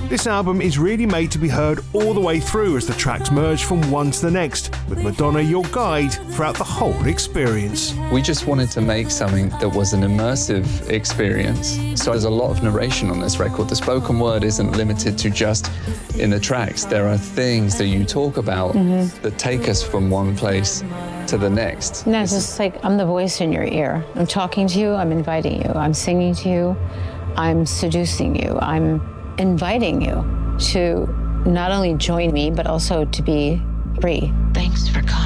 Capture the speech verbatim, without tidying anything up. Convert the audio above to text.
This album is really made to be heard all the way through as the tracks merge from one to the next, with Madonna your guide throughout the whole experience. We just wanted to make something that was an immersive experience. So there's a lot of narration on this record. The spoken word isn't limited to just in the tracks. There are things that you talk about mm-hmm. that take us from one place to the next. No, it's just like I'm the voice in your ear. I'm talking to you, I'm inviting you, I'm singing to you, I'm seducing you, I'm inviting you to not only join me, but also to be free. Thanks for coming.